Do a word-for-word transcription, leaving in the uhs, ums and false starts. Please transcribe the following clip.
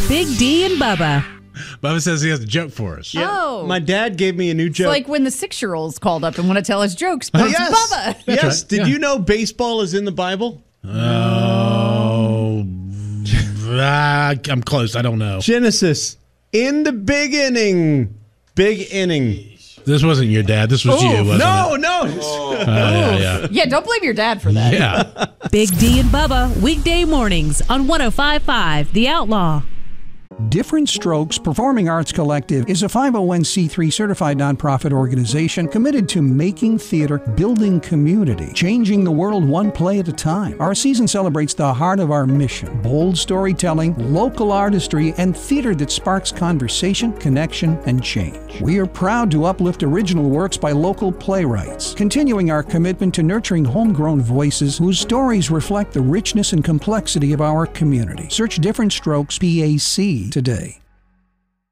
Big D and Bubba. Bubba says he has a joke for us. Yeah. Oh. My dad gave me a new joke. It's like when the six-year-olds called up and want to tell us jokes, but it's yes. Bubba. Yes. right. Did Yeah. you know baseball is in the Bible? Oh, ah, I'm close. I don't know. Genesis. In the big inning. Big inning. This wasn't your dad. This was Oh, you, wasn't No, it? no. Uh, yeah, yeah. Yeah, don't blame your dad for that. Yeah. Big D and Bubba, weekday mornings on one oh five point five The Outlaw. Different Strokes Performing Arts Collective is a five oh one c three certified nonprofit organization committed to making theater, building community, changing the world one play at a time. Our season celebrates the heart of our mission: bold storytelling, local artistry, and theater that sparks conversation, connection, and change. We are proud to uplift original works by local playwrights, continuing our commitment to nurturing homegrown voices whose stories reflect the richness and complexity of our community. Search Different Strokes P A C today.